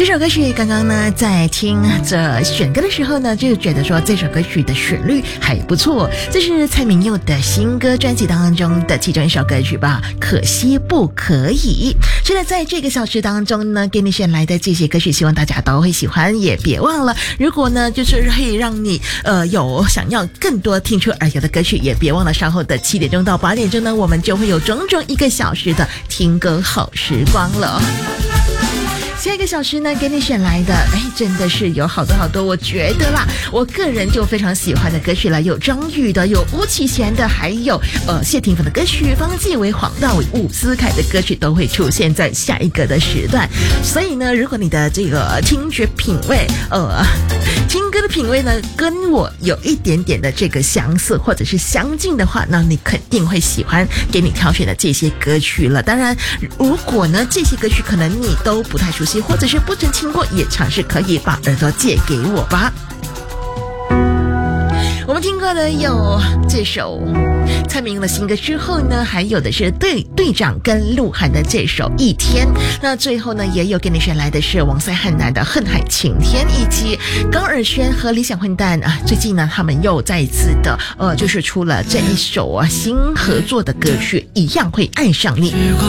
这首歌曲刚刚呢在听着选歌的时候呢，就觉得说这首歌曲的旋律还不错，这是蔡明佑的新歌专辑当中的其中一首歌曲吧，可惜不可以。是的，在这个小时当中呢，给你选来的这些歌曲，希望大家都会喜欢，也别忘了，如果呢就是可以让你有想要更多听出耳油的歌曲，也别忘了稍后的7点钟到8点钟呢，我们就会有整整1个小时的听歌好时光了。下一个小时呢，给你选来的，真的是有好多，我觉得啦，我个人就非常喜欢的歌曲了，有张宇的，有吴启贤的，还有谢霆锋的歌曲，方季韦、黄大炜、伍思凯的歌曲都会出现在下一个的时段。所以呢，如果你的这个听觉品味，听歌的品味呢，跟我有一点点的这个相似或者是相近的话，那你肯定会喜欢给你挑选的这些歌曲了。当然，如果呢这些歌曲可能你都不太熟悉，或者是不曾听过，也尝试可以把耳朵借给我吧。我们听过的有这首蔡明的新歌之后呢，还有的是队长跟鹿晗的这首一天，那最后呢也有给你选来的是王塞汉南的恨海晴天，以及高尔宣和理想混蛋最近呢他们又再一次的就是出了这一首新合作的歌曲，一样会爱上你。